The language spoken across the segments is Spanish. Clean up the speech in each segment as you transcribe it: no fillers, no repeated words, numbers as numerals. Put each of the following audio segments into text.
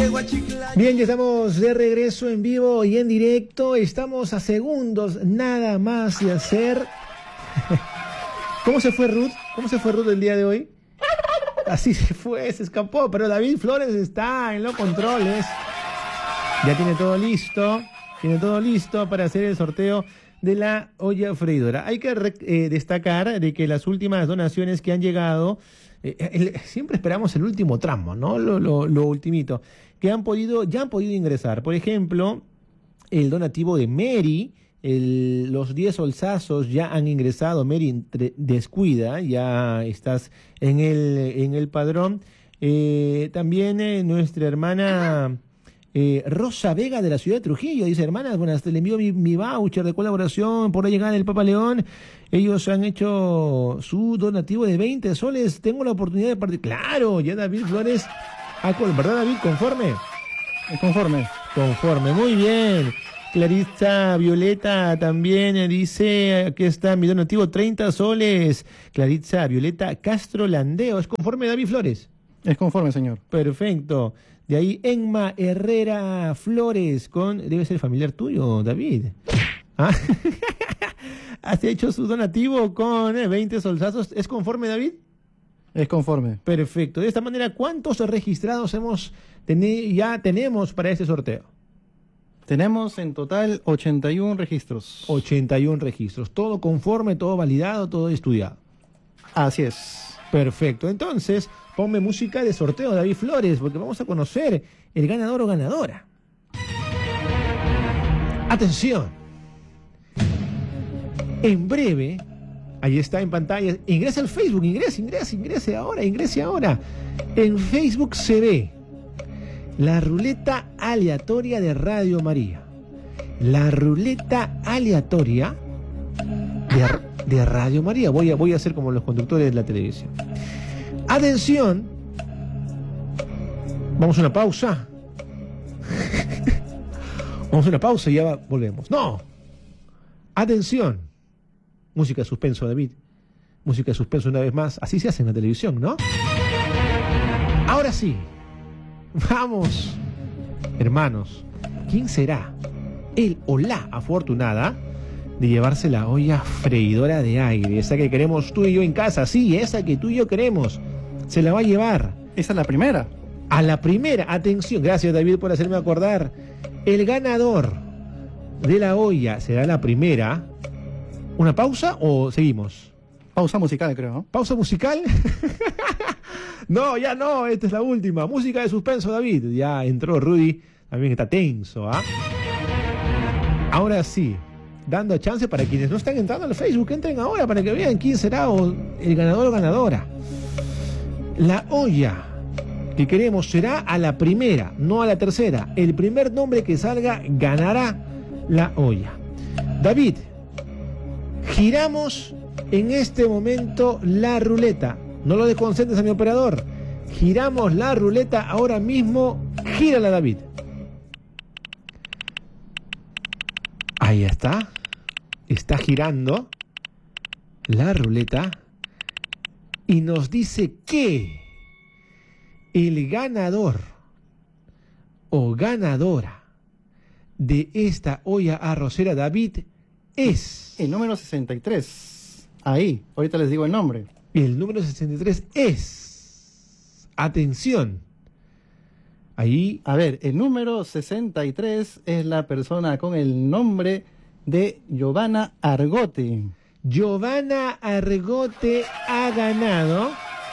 Bien, ya estamos de regreso en vivo y en directo. Estamos a segundos nada más de hacer... ¿Cómo se fue Ruth? ¿Cómo se fue Ruth el día de hoy? Así se fue, se escapó, pero David Flores está en los controles. Ya tiene todo listo para hacer el sorteo de la olla freidora. Hay que destacar de que las últimas donaciones que han llegado, siempre esperamos el último tramo, ¿no? Lo ultimito, que ya han podido ingresar. Por ejemplo, el donativo de Mary, los 10 solsazos ya han ingresado. Mary, descuida, ya estás en el padrón. También nuestra hermana... Rosa Vega de la ciudad de Trujillo dice: hermanas, buenas, le envío mi voucher de colaboración por la llegada del Papa León. Ellos han hecho su donativo de 20 soles. Tengo la oportunidad de participar. Claro, ya David Flores, ¿verdad, David? Conforme, muy bien. Clarissa Violeta también dice: aquí está mi donativo, 30 soles. Clarissa Violeta Castro Landeo, ¿es conforme, David Flores? Es conforme, señor. Perfecto. De ahí Enma Herrera Flores, debe ser familiar tuyo, David. ¿Ah? Has hecho su donativo con 20 solsazos. ¿Es conforme, David? Es conforme. Perfecto. De esta manera, ¿cuántos registrados ya tenemos para este sorteo? Tenemos en total 81 registros. 81 registros. Todo conforme, todo validado, todo estudiado. Así es. Perfecto. Entonces, ponme música de sorteo, David Flores, porque vamos a conocer el ganador o ganadora. Atención. En breve, ahí está en pantalla. Ingresa al Facebook, ingrese ahora. En Facebook se ve la ruleta aleatoria de Radio María. La ruleta aleatoria de Radio María. Voy a hacer como los conductores de la televisión. Atención. Vamos a una pausa. Y ya volvemos. ¡No! Atención. Música de suspenso, David. Música de suspenso una vez más. Así se hace en la televisión, ¿no? Ahora sí. Vamos. Hermanos, ¿quién será el o la afortunada de llevarse la olla freidora de aire? Esa que queremos tú y yo en casa. Sí, esa que tú y yo queremos. Se la va a llevar. Esa es la primera. A la primera. Atención. Gracias, David, por hacerme acordar. El ganador de la olla será la primera. ¿Una pausa o seguimos? Pausa musical, creo, ¿no? ¿Pausa musical? No, ya no. Esta es la última. Música de suspenso, David. Ya entró Rudy. También está tenso, ¿ah? Ahora sí. Dando chance para quienes no están entrando al Facebook, entren ahora para que vean quién será el ganador o ganadora. La olla que queremos será a la primera, no a la tercera. El primer nombre que salga ganará la olla. David, giramos en este momento la ruleta. No lo desconcentres a mi operador. Giramos la ruleta ahora mismo. Gírala, David. Ahí está. Está girando la ruleta y nos dice que el ganador o ganadora de esta olla arrocera, David, es... El número 63. Ahí, ahorita les digo el nombre. El número 63 es... Atención. Ahí... A ver, el número 63 es la persona con el nombre de Giovanna Argote. Giovanna Argote ha ganado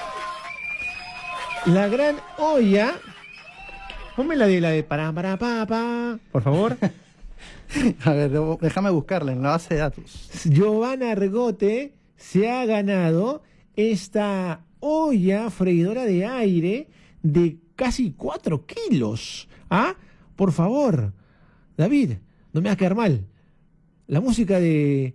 la gran olla. Ponme la de para pa, por favor. A ver, déjame buscarla en la base de datos. Giovanna Argote se ha ganado esta olla freidora de aire de casi 4 kilos. ¿Ah? Por favor, David, no me vas a quedar mal. La música de...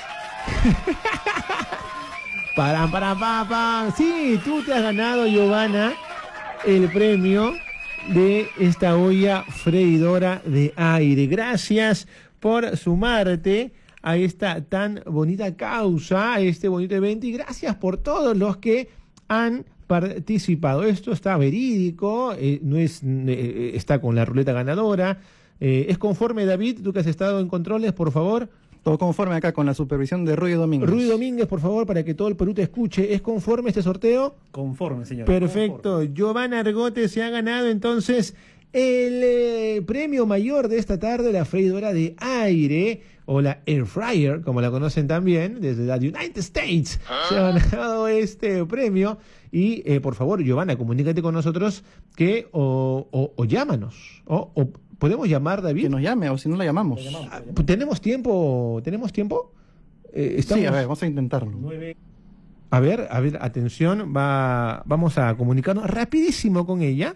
para. Sí, tú te has ganado, Giovanna, el premio de esta olla freidora de aire. Gracias por sumarte a esta tan bonita causa, a este bonito evento, y gracias por todos los que han participado. Esto está verídico, no es, está con la ruleta ganadora. ¿Es conforme, David? Tú que has estado en controles, por favor. Todo conforme acá con la supervisión de Ruy Domínguez. Ruy Domínguez, por favor, para que todo el Perú te escuche. ¿Es conforme este sorteo? Conforme, señor. Perfecto. Conforme. Giovanna Argote se ha ganado entonces el premio mayor de esta tarde, la freidora de aire, o la air fryer, como la conocen también, desde la United States. Se ha ganado este premio. Y por favor, Giovanna, comunícate con nosotros o llámanos. O ¿podemos llamar, David? Que nos llame, o si no la llamamos. ¿Tenemos tiempo? ¿Tenemos tiempo? Sí, a ver, vamos a intentarlo. 9. A ver, atención, vamos a comunicarnos rapidísimo con ella,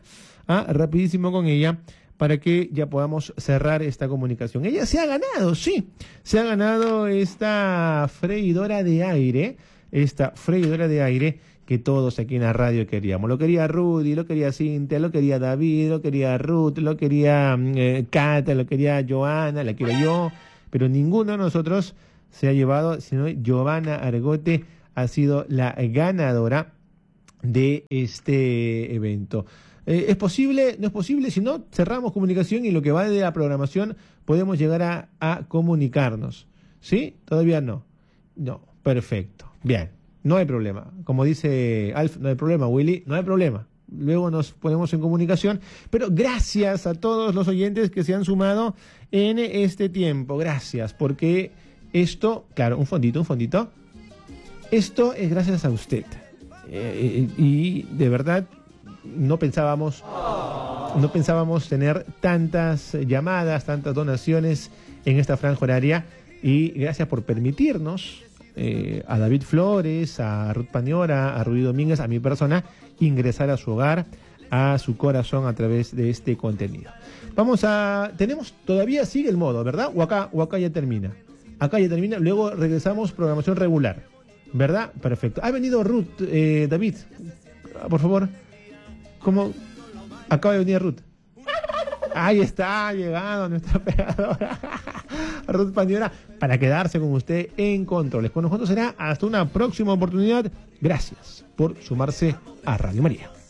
para que ya podamos cerrar esta comunicación. Ella se ha ganado, sí, se ha ganado esta freidora de aire, que todos aquí en la radio queríamos. Lo quería Rudy, lo quería Cintia, lo quería David, lo quería Ruth, lo quería Cata, lo quería Joana, la quiero yo, pero ninguno de nosotros se ha llevado, sino Giovanna Argote ha sido la ganadora de este evento. ¿Es posible? ¿No es posible? Si no, cerramos comunicación y lo que va de la programación podemos llegar a comunicarnos. ¿Sí? ¿Todavía no? No, perfecto. Bien, no hay problema. Como dice Alf, no hay problema, Willy, no hay problema. Luego nos ponemos en comunicación. Pero gracias a todos los oyentes que se han sumado en este tiempo. Gracias, porque esto, claro, un fondito. Esto es gracias a usted. Y de verdad no pensábamos tener tantas llamadas, tantas donaciones en esta franja horaria. Y gracias por permitirnos, a David Flores, a Ruth Pañora, a Rudy Domínguez, a mi persona, ingresar a su hogar, a su corazón a través de este contenido. Todavía sigue el modo, ¿verdad? O acá ya termina. Acá ya termina, luego regresamos programación regular, ¿verdad? Perfecto. Ha venido Ruth, David, por favor. ¿Cómo? Acaba de venir Ruth. Ahí está, llegando nuestra operadora Ruth Pañora, para quedarse con usted en controles. Con nosotros será hasta una próxima oportunidad. Gracias por sumarse a Radio María.